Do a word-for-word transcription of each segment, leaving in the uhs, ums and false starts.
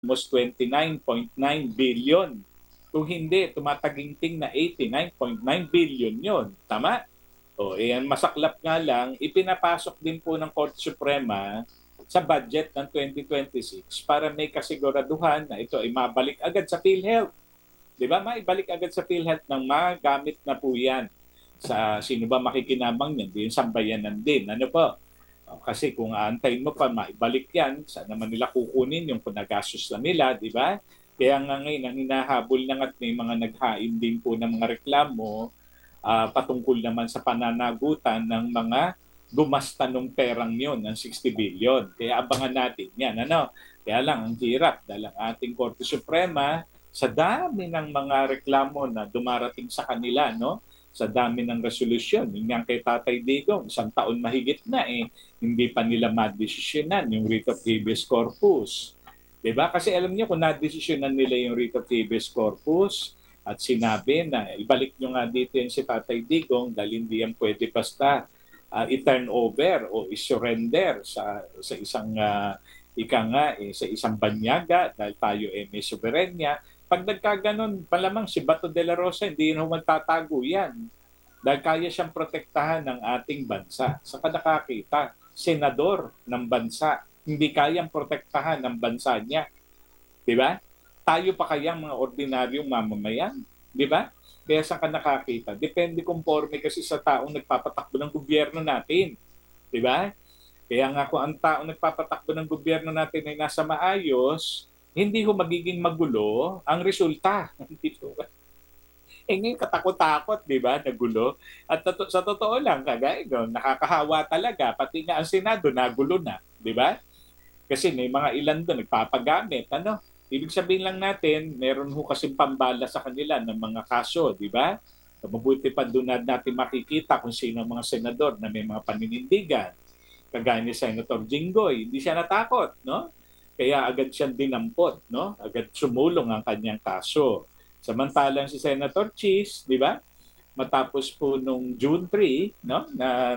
almost twenty-nine point nine billion. Kung hindi, tumataginting na eighty-nine point nine billion yon. Tama? O, eh, masaklap nga lang, ipinapasok din po ng Korte Suprema sa budget ng twenty twenty-six para may kasiguraduhan na ito ay mabalik agad sa PhilHealth. Di ba? Maibalik agad sa PhilHealth ng magamit na po yan. Sa sino ba makikinabang yan? Di yung sambayanan din. Ano po? Kasi kung aantayin mo pa, maibalik yan, saan naman nila kukunin yung panagastos na nila, di ba? Kaya nga ngayon, ang hinahabol na at may mga naghain din po ng mga reklamo uh, patungkol naman sa pananagutan ng mga gumasta ng perang yon ng sixty billion. Kaya abangan natin yan. Ano? Kaya lang, ang hirap dahil ang ating Korte Suprema, sa dami ng mga reklamo na dumarating sa kanila, no? Sa dami ng resolusyon. Yung nga kay Tatay Digong, isang taon mahigit na eh, hindi pa nila madesisyonan yung writ of habeas corpus. Diba? Kasi alam niyo kung nadesisyonan nila yung writ of habeas corpus at sinabi na ibalik nyo nga dito yung si Tatay Digong dahil hindi yan pwede basta uh, i-turn over o i-surrender sa, sa isang uh, ika nga eh, sa isang banyaga dahil tayo eh, may soberenya. Pag nagkaganon, palamang si Bato de la Rosa, hindi na magtatago yan. Dahil kaya siyang protektahan ng ating bansa. Saka nakakita, senador ng bansa, hindi kayang protektahan ng bansa niya. Di ba? Tayo pa kayang mga ordinaryong mamamayan. Di ba? Kaya saan ka nakakita? Depende conforme kasi sa taong nagpapatakbo ng gobyerno natin. Di ba? Kaya nga kung ang taong nagpapatakbo ng gobyerno natin ay nasa maayos, hindi ho magiging magulo ang resulta. Eh ngayon katakot-takot, di ba, nagulo. At to- sa totoo lang, kagaya no, nakakahawa talaga, pati nga ang Senado nagulo na, di ba? Kasi may mga ilan doon nagpapagamit, ano? Ibig sabihin lang natin, meron ho kasing pambala sa kanila ng mga kaso, di ba? Mabuti pa doon natin makikita kung sino ang mga senador na may mga paninindigan. Kagaya ni Senator Jinggoy, hindi siya natakot, no? Kaya agad siyang dinampot, no? Agad sumulong ang kanyang kaso. Samantalang si Senator Cheese, di ba? Matapos po nung June third, no, na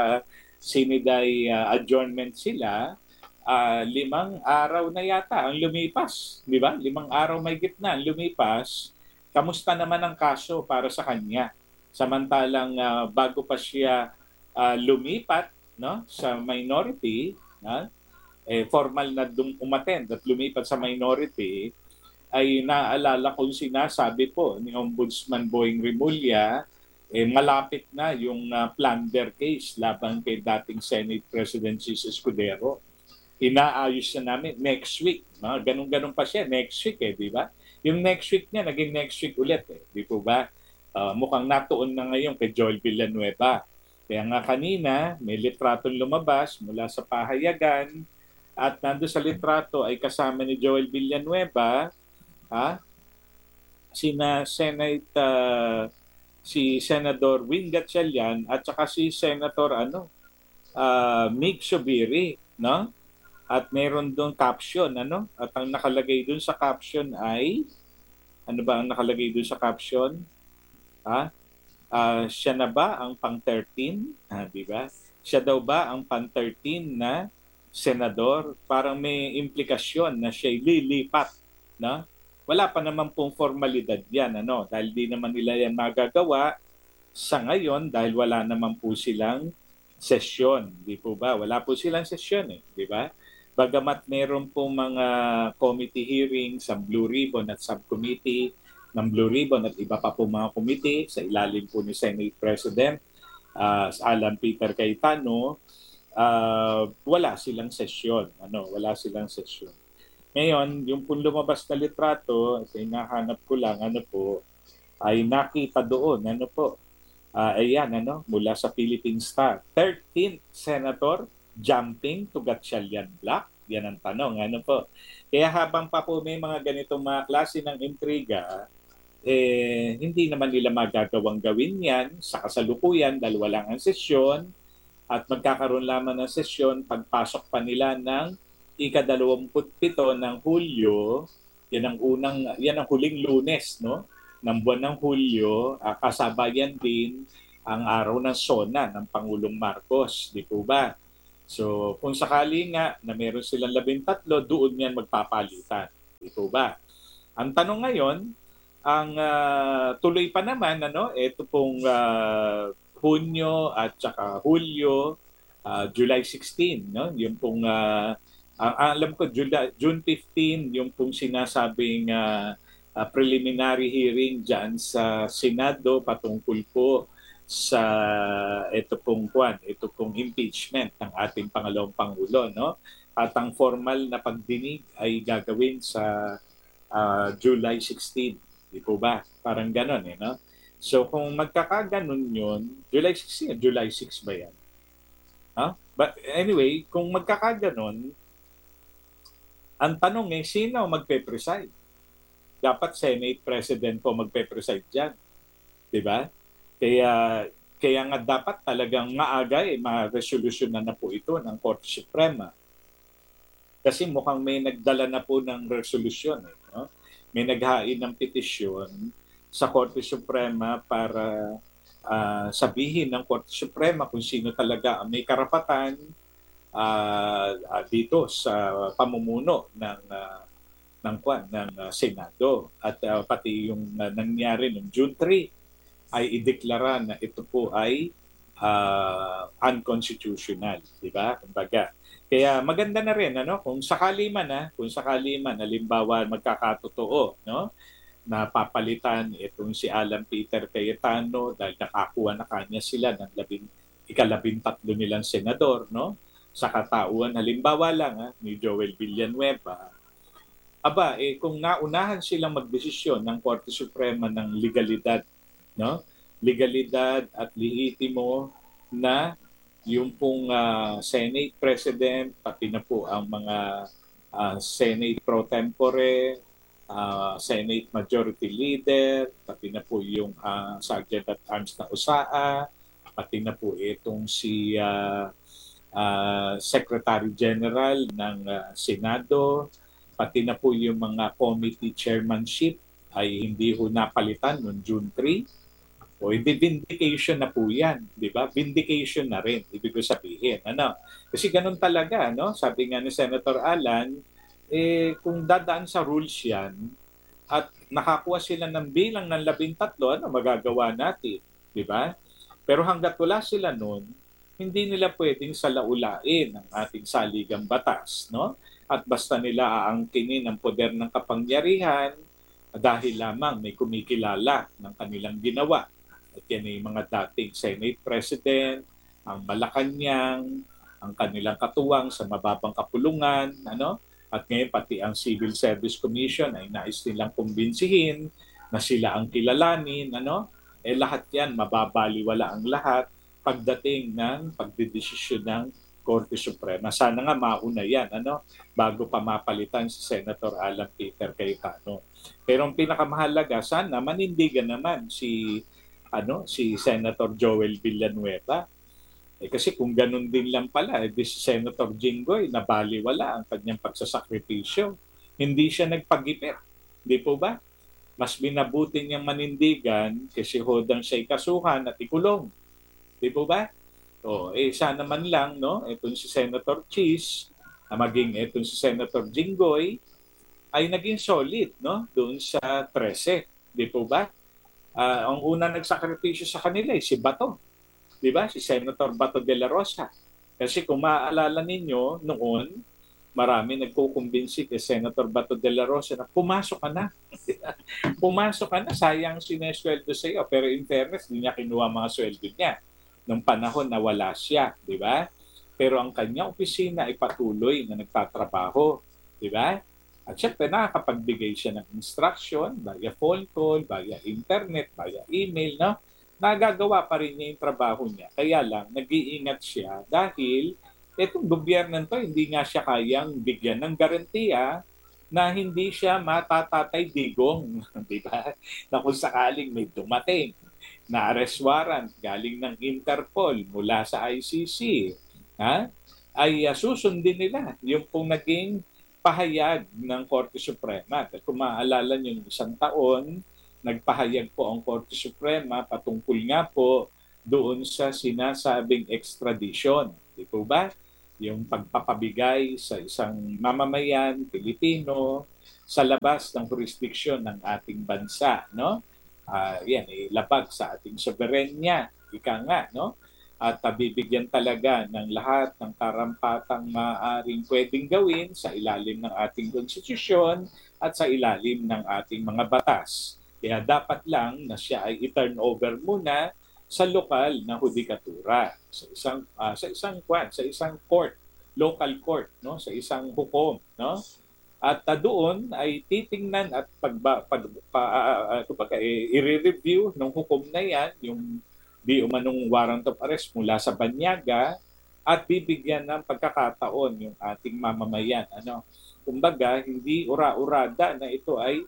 nag-siniday uh, adjournment sila, uh, limang araw na yata ang lumipas, di ba? Limang araw may gitna ang lumipas. Kamusta naman ang kaso para sa kanya? Samantalang uh, bago pa siya uh, lumipat, no, sa minority, no, eh, formal na dum umattend at lumipat sa minority, ay naalala ko yung sinasabi po ni Ombudsman Boying Rimulya, eh, malapit na yung uh, plunder case laban kay dating Senate President Jesus Escudero. Inaayos na namin next week. No? Ganun-ganun pa siya next week eh, di ba? Yung next week niya, naging next week ulit eh, di po ba? Uh, mukhang natuon na ngayon kay Joel Villanueva. Kaya nga kanina, may litratong lumabas mula sa pahayagan at nando sa litrato ay kasama ni Joel Villanueva, ha? Sina Senate uh, si Senador Win Gatchalian at saka si Senator ano uh, Mig Subiri, no? At meron doon caption, ano? At ang nakalagay doon sa caption ay ano ba ang nakalagay doon sa caption? Ha? Uh, siya na ba ang pang thirteen? Ah, di ba? Siya daw ba ang pang thirteen na senador? Parang may implikasyon na siya lilipat, no? Wala pa naman pong formalidad yan, ano? Dahil di naman nila yan magagawa sa ngayon dahil wala naman po silang sesyon, di po ba? Wala po silang sesyon eh, di ba? Bagamat meron pong mga committee hearings sa Blue Ribbon at subcommittee ng Blue Ribbon at iba pa po mga committee sa ilalim po ni Senate President uh, Alan Peter Cayetano, uh, wala silang sesyon, ano, wala silang sesyon. Ngayon, yung pong lumabas na litrato, hinahanap ko lang, ano po, ay nakita doon, ano po, uh, ayan, ano, mula sa Philippine Star. thirteenth Senator jumping to Gatchalian block? Yan ang tanong, ano po. Kaya habang pa po may mga ganitong mga klase ng intriga, eh, hindi naman nila magagawang gawin yan sa kasalukuyan dahil walang ang sesyon at magkakaroon lamang ng sesyon pagpasok pa nila ng ikadalawamput pito ng Hulyo, yan ang unang, yan ang huling Lunes, no? Ng buwan ng Hulyo, uh, kasabayan din ang araw ng SONA ng Pangulong Marcos, di po ba? So, kung sakali nga na meron silang labintatlo, doon yan magpapalitan. Di po ba? Ang tanong ngayon, ang uh, tuloy pa naman, ano, ito pong uh, Hunyo at saka Hulyo, uh, July sixteen, no? Yung pong, uh, ang alam ko, July, June fifteen, yung pong sinasabing uh, uh, preliminary hearing dyan sa Senado patungkol po sa ito pong kwan, ito pong impeachment ng ating pangalawang Pangulo, no? At ang formal na pagdinig ay gagawin sa uh, July sixteen. Di po ba? Parang ganon eh, no? So kung magkakaganon yun, July sixteen, July six ba yan? Huh? But anyway, kung magkakaganon, ang tanong eh, sino magpe-preside? Dapat Senate President po magpe-preside dyan. Di ba? Kaya, kaya nga dapat talagang maaga eh, ma-resolution na na po ito ng Korte Suprema. Kasi mukhang may nagdala na po ng resolution. Eh, no? May naghain ng petisyon sa Korte Suprema para uh, sabihin ng Korte Suprema kung sino talaga ang may karapatan uh, uh, dito sa pamumuno ng uh, ng kwan ng uh, Senado at uh, pati yung uh, nangyari noong June third ay ideklara na ito po ay uh, unconstitutional, di ba? Kumbaga, kaya maganda na rin ano kung sakali man ha, kung sakali man halimbawa magkakatotoo, no? Na papalitan itong si Alan Peter Cayetano dahil nakakuha na kanya sila ng labing ikalabing tatlo nilang senador, no? Sa katauhan halimbawa lang ha, ni Joel Villanueva. Aba, eh kung naunahan silang magdesisyon ng Korte Suprema ng legalidad, no? Legalidad at lehitimo na yung pong uh, Senate President, pati na po ang mga uh, Senate Pro Tempore, uh, Senate Majority Leader, pati na po yung uh, Sergeant at Arms na U S A A, pati na po itong si uh, uh, Secretary General ng uh, Senado, pati na po yung mga committee chairmanship ay hindi ho napalitan noong June third. O hindi, vindication na po yan, di ba? Vindication na rin, ibig sabihin. Ano? Kasi ganun talaga, no? Sabi nga ni Senator Alan, eh, kung dadaan sa rules yan at nakakuha sila ng bilang ng labing tatlo, ano magagawa natin, di ba? Pero hanggat wala sila nun, hindi nila pwedeng salaulain ang ating saligang batas, no? At basta nila aangkinin ang poder ng kapangyarihan dahil lamang may kumikilala ng kanilang ginawa. At yan ay mga dating Senate President, ang Malacanang, ang kanilang katuwang sa mababang kapulungan, ano? At ngayon pati ang Civil Service Commission ay nais nilang kumbinsihin na sila ang kilalanin, ano? Eh lahat yan, mababaliwala ang lahat pagdating ng pagdidesisyon ng Korte Suprema. Sana nga mauna yan, ano? Bago pa mapalitan si Senator Alan Peter Cayetano. Pero ang pinakamahalaga, sana manindigan naman si ano si Senator Joel Villanueva. Eh, kasi kung ganun din lang pala, eh, si Senator Jinggoy, nabaliwala ang kanyang pagsasakripisyo. Hindi siya nagpagipit. Di po ba? Mas binabuti niyang manindigan kasi hodang siya'y kasuhan at ikulong. Di po ba? O, eh, sana man lang, no? Itong si Senator Cheese, na maging itong si Senator Jinggoy, ay naging solid, no? Doon sa thirteen. Di po ba? Uh, ang una nagsakripisyo sa kanila ay si Bato. Di ba? Si Senator Bato de la Rosa. Kasi kung maaalala ninyo, noon, marami nagkukumbinsi kay Senator Bato de la Rosa na pumasok ka na. Pumasok ka na, sayang sinesweldo sa iyo. Pero in fairness, hindi niya kinuha mga sweldo niya nung panahon na wala siya. Di ba? Pero ang kanyang opisina ay patuloy na nagtatrabaho. Di ba? At syempre, nakakapagbigay siya ng instruction via phone call, via internet, via email, no? Nagagawa pa rin niya yung trabaho niya. Kaya lang, nag-iingat siya dahil itong gobyerno to, hindi nga siya kayang bigyan ng garantiya na hindi siya matatatay digong, di ba? Na kung sakaling may dumating na arrest warrant galing ng Interpol mula sa I C C, ha? Ay uh, susundin nila yung pong naging pahayag ng Korte Suprema. At kung maaalala nyo, isang taon, nagpahayag po ang Korte Suprema patungkol nga po doon sa sinasabing extradition. Di po ba? yung pagpapabigay sa isang mamamayan Pilipino sa labas ng jurisdiction ng ating bansa, no? Ah, yan eh, labag sa ating soberenya, ika nga, no? At uh, bibigyan talaga ng lahat ng karampatang maaaring pwedeng gawin sa ilalim ng ating konstitusyon at sa ilalim ng ating mga batas. Kaya dapat lang na siya ay i-turn over muna sa lokal na hudikatura, sa isang uh, sa isang kwan, sa isang court, local court, no, sa isang hukom, no? At uh, doon ay titingnan at pagba, pag pa, uh, uh, i-review ng hukom na yan yung di umanong warrant of arrest mula sa banyaga at bibigyan ng pagkakataon yung ating mamamayan. Ano? Kumbaga, hindi ura-urada na ito ay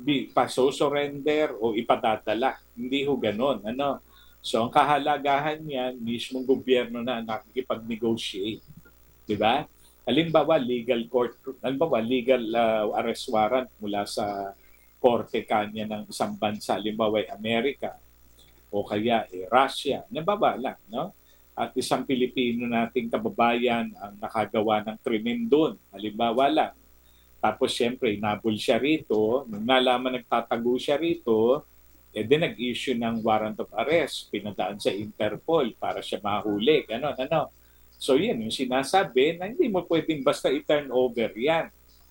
paso-surrender o ipadadala. Hindi ho ganon. Ano? So, ang kahalagahan niyan, mismong gobyerno na nakikipag-negotiate. Di ba? Halimbawa, legal court, halimbawa, legal uh, arrest warrant mula sa korte kanya ng isang bansa, halimbawa, Amerika, o kaya eh, Russia, nababa lang, no? At isang Pilipino nating kababayan ang nakagawa ng krimen doon, halimbawa lang. Tapos siyempre, nabul siya rito, nung nalaman nagtatago siya rito, eh din nag-issue ng warrant of arrest, pinadaan sa Interpol para siya mahuli, gano'n, ano. So yan yung sinasabi na hindi mo pwedeng basta i-turn over yan.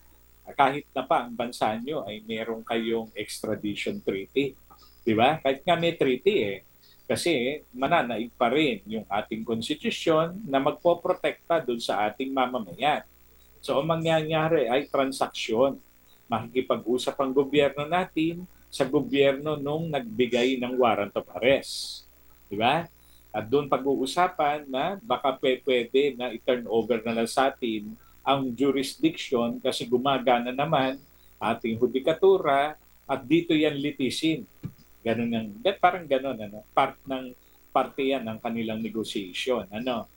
Kahit na pa ang bansa nyo ay meron kayong extradition treaty. Di ba? Kahit nga may treaty eh. Kasi mananaig pa rin yung ating konstitusyon na magpoprotekta doon sa ating mamamayan. So ang mangyayari ay transaksyon. Makikipag-usap ang gobyerno natin sa gobyerno nung nagbigay ng warrant of arrest. Di ba? At doon pag-uusapan na baka pwede na i-turn over na lang sa atin ang jurisdiction kasi gumagana naman ating hudikatura at dito yan litisin. Ganun ang, parang ganun, ano, part ng, parte yan ng kanilang negotiation. Ano,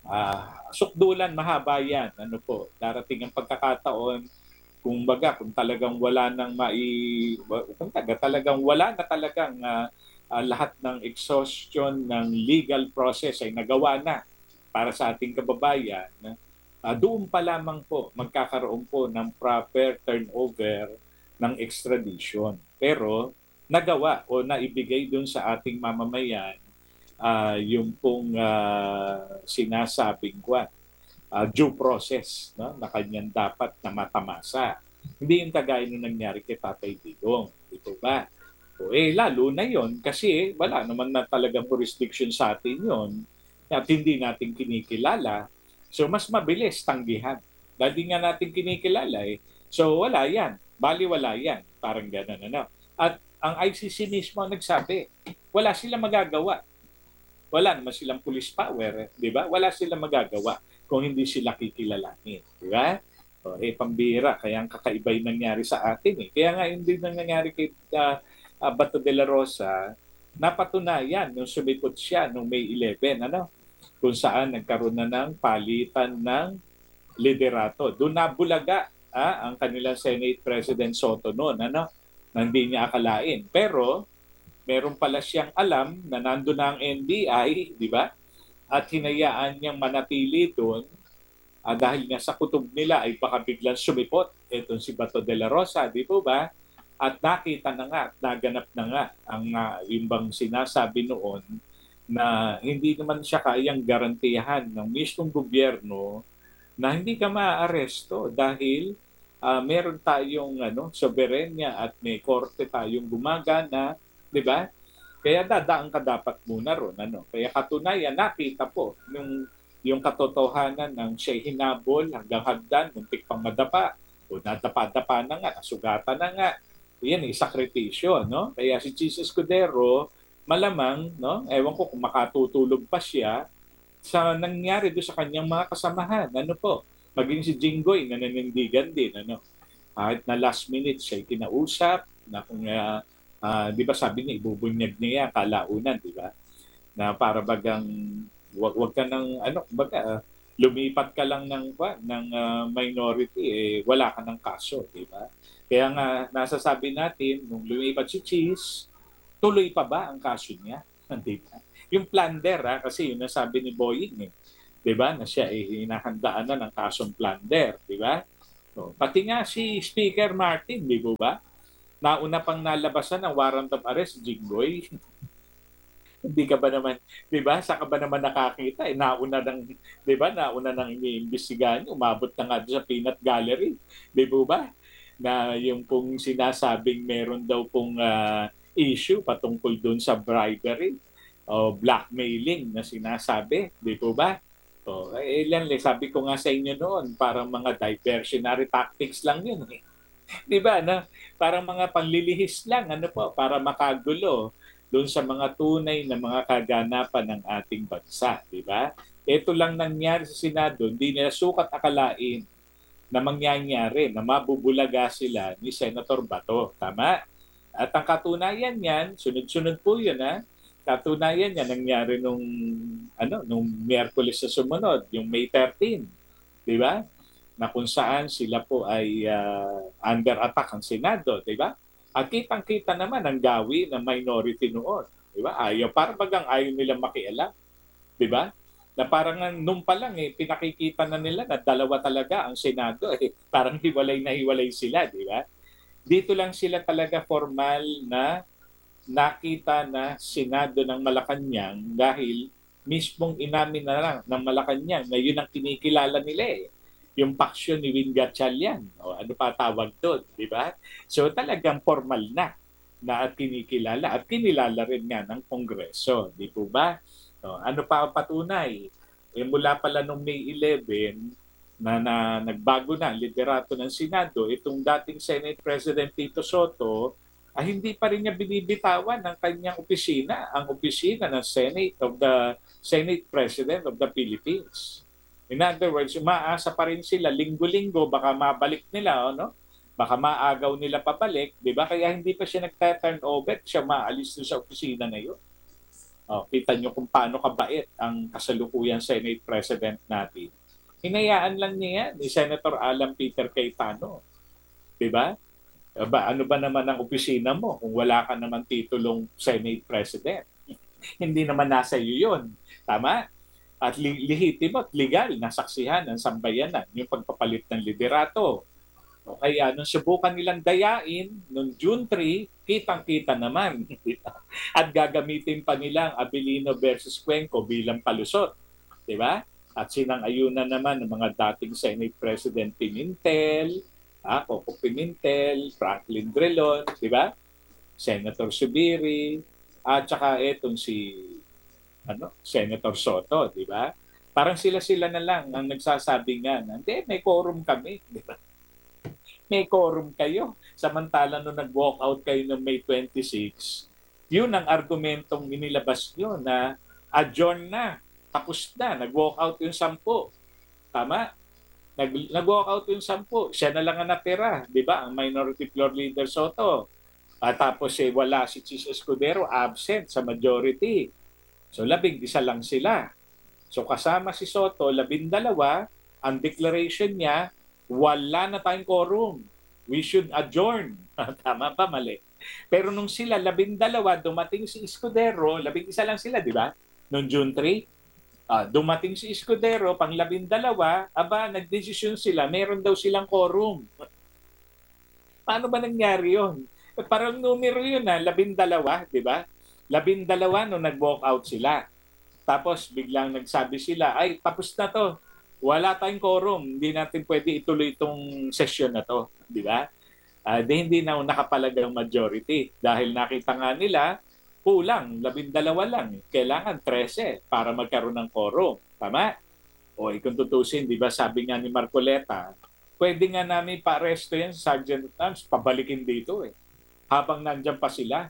uh, sukdulan, mahaba yan. Ano po, darating ang pagkakataon, kung baga, kung talagang wala nang mai, kung taga, talagang wala na talagang uh, uh, lahat ng exhaustion ng legal process ay nagawa na para sa ating kababayan, uh, doon pa lamang po magkakaroon po ng proper turnover ng extradition. Pero nagawa o naibigay doon sa ating mamamayan uh, yung pong uh, sinasabing kwa, uh, due process, no, na kanyang dapat na matamasa. Hindi yung kagaya nung nangyari kay Tatay Digong. Ito ba? O, eh, lalo na yon kasi wala naman na talagang jurisdiction sa atin yon at hindi natin kinikilala. So, mas mabilis tanggihan. Dahil nga natin kinikilala eh. So, wala yan. Bali, wala yan. Parang gano'n, ano. At ang I C C mismo nagsabi, wala silang magagawa. Wala naman silang police power, di ba? Wala silang magagawa kung hindi sila kikilalanin, di ba? O, eh, pambira, kaya ang kakaibay nangyari sa atin eh. Kaya nga hindi nang nangyari kay uh, uh, Bato de la Rosa, napatunayan nung sumipot siya noong May eleven, ano? Kung saan nagkaroon na ng palitan ng liderato. Doon nabulaga ah, ang kanilang Senate President Soto noon, ano? Na hindi niya akalain. Pero, meron pala siyang alam na nandun na ang N B I, di ba? At hinayaan niyang manatili doon uh, dahil nga sa kutob nila ay baka biglang sumipot itong si Bato de la Rosa, di po ba? At nakita na nga, naganap na nga ang uh, yung bang sinasabi noon na hindi naman siya kayang garantiyahan ng mismong gobyerno na hindi ka maaaresto dahil Uh, meron tayong ano, soberenya at may korte tayong gumagana, di ba? Kaya dadaan ka dapat muna ron. Ano? Kaya katunayan, nakita po yung, yung katotohanan ng siya hinabol hanggang hagdan, muntik pang madapa, o nadapa-dapa na nga, nasugatan na nga. Yan, eh, sakripisyo, no? Kaya si Jesus Escudero, malamang, no? Ewan ko kung makatutulog pa siya sa nangyari doon sa kanyang mga kasamahan. Ano po? Maging si Jinggoy na nanindigan din, ano, kahit na last minute siya kinausap na kung uh, uh, di ba sabi niya ibubunyag niya kalaunan, di ba, na para bagang wag, wag ka ng ano, baga uh, lumipat ka lang ng uh, ng uh, minority eh wala ka ng kaso, di ba? Kaya nga nasasabi natin nung lumipat si Cheese, tuloy pa ba ang kaso niya? Di ba? Yung plunder, ha, kasi yun nasabi ni Boying eh. 'di ba, na siya ay hinahandaan na ng kasong plunder, 'di ba? So, pati nga si Speaker Martin, 'di po ba? Nauna pang nalabasan ng warrant of arrest, Jinggoy. Hindi ka ba naman, 'di ba? Saka ba naman nakakita eh nauna ng, 'di ba? Nauna nang iniimbestigahan, umabot na nga doon sa peanut gallery, 'di po ba? Na yung pong sinasabing meron daw pong uh, issue patungkol doon sa bribery o blackmailing na sinasabi, 'di po ba? So, eh, ilan, sabi ko nga sa inyo noon, parang mga diversionary tactics lang yun. Eh. Di ba? Na, parang mga panlilihis lang, ano po, para makagulo doon sa mga tunay na mga kaganapan ng ating bansa. Di ba? Ito lang nangyari sa Senado, hindi nila sukat akalain na mangyayari, na mabubulaga sila ni Senator Bato. Tama? At ang katunayan yan, sunod-sunod po yun, ha? Katunayan yan nangyari nung ano nung Miyerkules sa sumunod, yung May thirteenth, di ba? Na kung saan sila po ay uh, under attack ang Senado, di ba? At kitang-kita naman ang gawi ng minority noon, di ba? Ayaw, parang bagang ayaw nila makialam, di ba? Na parang nung pa lang eh, pinakikita na nila na dalawa talaga ang Senado, eh, parang hiwalay na hiwalay sila, di ba? Dito lang sila talaga formal na nakita na Senado ng Malacanang dahil mismong inamin na lang ng Malacanang na yun ang kinikilala nila eh. Yung paksyon ni Win Gatchalian. O ano pa tawag doon, di ba? So talagang formal na na at kinikilala at kinilala rin nga ng Kongreso, di po ba? O, ano pa ang patunay? Eh, mula pala nung May eleven na, na nagbago na ang liderato ng Senado, itong dating Senate President Tito Soto, ah, hindi pa rin niya binibitawan ng kanyang opisina, ang opisina ng Senate of the Senate President of the Philippines. In other words, umaasa pa rin sila linggo-linggo, baka mabalik nila, no? Baka maagaw nila pabalik, di ba? Kaya hindi pa siya nagta-turn over, siya maalis doon sa opisina na yun. Oh, kita nyo kung paano kabait ang kasalukuyan Senate President natin. Hinayaan lang niya ni Senator Alan Peter Cayetano. Di ba? Ba, ano ba naman ang opisina mo kung wala ka naman titulong Senate President? Hindi naman nasa iyo yun. Tama? At li- lihitimo at legal na saksihan ng sambayanan yung pagpapalit ng liderato. O kaya nung subukan nilang dayain noong June third, kitang-kita naman. At gagamitin pa nilang Abilino versus Cuenco bilang palusot. Di ba? At sinang-ayunan naman ng mga dating Senate President Pimentel, Ah, Coco Pimentel, Franklin Drilon, di ba? Senator Subiri, at saka etong si ano, Senator Soto, di ba? Parang sila-sila na lang ang nagsasabi nga na, hindi, may quorum kami, di ba? May quorum kayo. Samantala nung nag-walk out kayo noong May twenty-six, yun ang argumentong inilabas nyo na adjourn na, tapos na, nag-walk out yung sampu. Tama? Nag, nag-walk out yung sampu. Siya na lang ang natira, di ba? Ang Minority Floor Leader Soto. At tapos eh, wala si Chis Escudero, absent sa majority. So labing isa lang sila. So kasama si Soto, labing dalawa, ang declaration niya, wala na tayong quorum. We should adjourn. Tama ba? Mali. Pero nung sila, labing dalawa, dumating si Escudero, labing isa lang sila, di ba? Noong June third, Ah, dumating si Escudero, pang labindalawa, aba, nagdesisyon sila, meron daw silang quorum. Paano ba nangyari yun? Parang numero yun na, labindalawa, di ba? Labindalawa nung nag-walk out sila. Tapos biglang nagsabi sila, ay, tapos na to. Wala tayong quorum. Hindi natin pwede ituloy itong session na to. Di ba? Uh, di, hindi na nakapalagang majority. Dahil nakita nga nila, kulang, labindalawa lang. Kailangan trese para magkaroon ng quorum. Tama? O kung tutusin, di ba sabi nga ni Marcoleta, pwede nga namin pa-arresto yan sa Sergeant at Arms, pabalikin dito eh. Habang nandyan pa sila.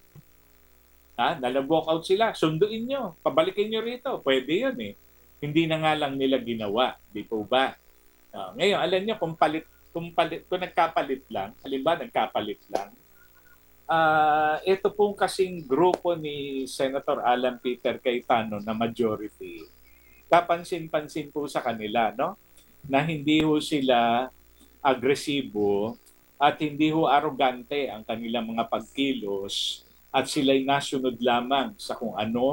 Ha? Nalag-walk out sila, sunduin nyo, pabalikin nyo rito. Pwede yun eh. Hindi na nga lang nila ginawa. Di po ba? Uh, ngayon, alam nyo, kung, palit, kung, palit, kung nagkapalit lang, halimbawa nagkapalit lang, Uh, ito pong kasing grupo ni Senator Alan Peter Cayetano na majority, kapansin-pansin po sa kanila, no? Na hindi ho sila agresibo at hindi ho arrogante ang kanilang mga pagkilos at sila'y nasunod lamang sa kung ano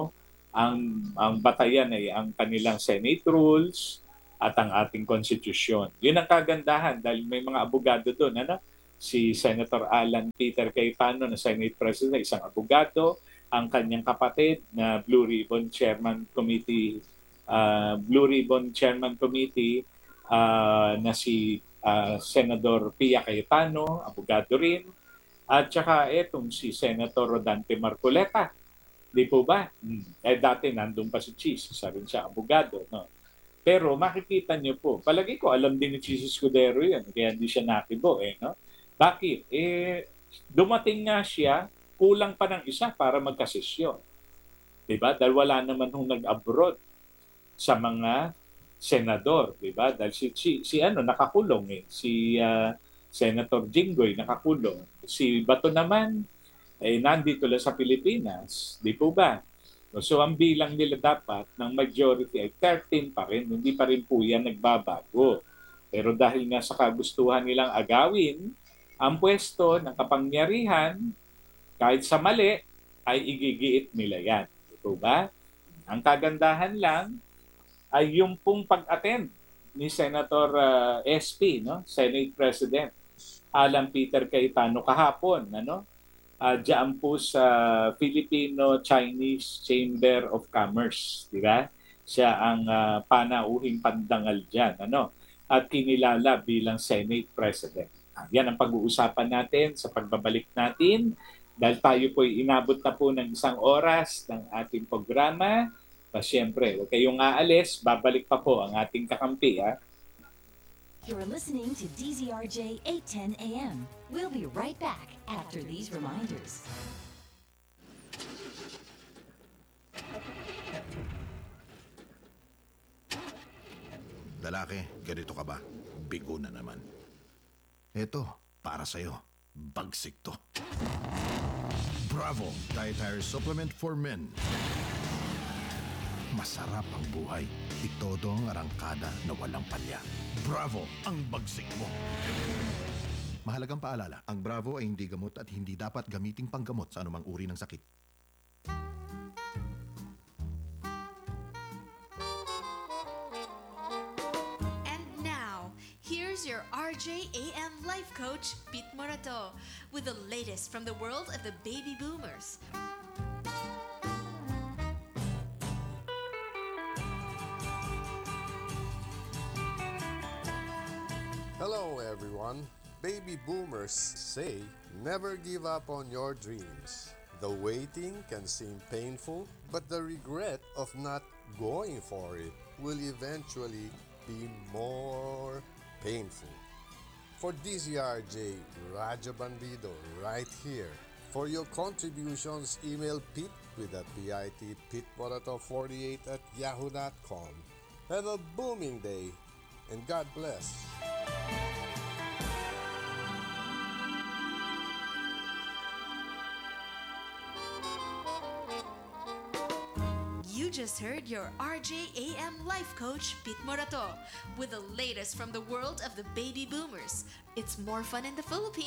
ang ang batayan ay ang kanilang Senate rules at ang ating konstitusyon. Yun ang kagandahan dahil may mga abogado doon. Ano? Si Senator Alan Peter Cayetano na Senate President, isang abogado, ang kanyang kapatid na Blue Ribbon Chairman Committee, uh, Blue Ribbon Chairman Committee uh, na si uh, Senador Pia Cayetano, abogado rin, at saka etong si Senator Rodante Marcoleta. Di po ba? Hmm. Eh dati nandun pa si Cheese, isa rin siya, abogado. No? Pero makikita niyo po, palagi ko alam din ni Cheese Escudero yan, kaya hindi siya nakibo. Eh, no? Bakit? Eh, dumating nga siya, kulang pa ng isa para magkasesyon. Diba? Dahil wala naman hong nag-abroad sa mga senador. Diba? Dahil si, si, si ano, nakakulong eh. Si uh, Senator Jinggoy nakakulong. Si Bato naman, eh, nandito lang sa Pilipinas. Di po ba? So, ang bilang nila dapat ng majority ay thirteen pa rin. Hindi pa rin po yan nagbabago. Pero dahil nga sa kagustuhan nilang agawin, ang pwesto ng kapangyarihan, kahit sa mali, ay igigiit nila yan. Di po ba? Ang kagandahan lang ay yung pong pag-attend ni Senator uh, S P, no? Senate President Alan Peter Cayetano kahapon, ano? Uh, diyan po sa Filipino-Chinese Chamber of Commerce, di ba? Siya ang uh, panauhing pandangal diyan, ano? At kinilala bilang Senate President. Yan ang pag-uusapan natin sa pagbabalik natin dahil tayo po'y inabot na po ng isang oras ng ating programa. Pa siyempre, huwag kayong aalis, babalik pa po ang ating kakampi. Ha? You're listening to D Z R J eight ten A M. We'll be right back after these reminders. Lalaki, ganito ka ba? Bigo na naman. Eto, para sa'yo. Bagsik to. Bravo! Dietary Supplement for Men. Masarap ang buhay. Itodo ang arangkada na walang palya. Bravo! Ang bagsik mo. Mahalagang paalala, ang Bravo ay hindi gamot at hindi dapat gamiting panggamot sa anumang uri ng sakit. Your R J A M Life Coach, Pete Morato, with the latest from the world of the baby boomers. Hello everyone. Baby boomers say never give up on your dreams. The waiting can seem painful, but the regret of not going for it will eventually be more painful. For D Z R J, Raja Bandido, right here. For your contributions, email Pete with a P I T, PeteMorato forty-eight at yahoo dot com. Have a booming day, and God bless. You just heard your R J A M Life Coach, Pete Morato, with the latest from the world of the baby boomers. It's more fun in the Philippines.